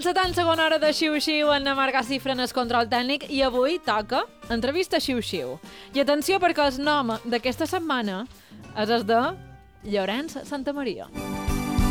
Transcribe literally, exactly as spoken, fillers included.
la tan segona hora de Xiu-Xiu en Marc Cifra en el control tècnic i avui toca entrevista Xiu-Xiu. I atenció perquè el nom d'aquesta setmana és el de Llorenç Santamaria.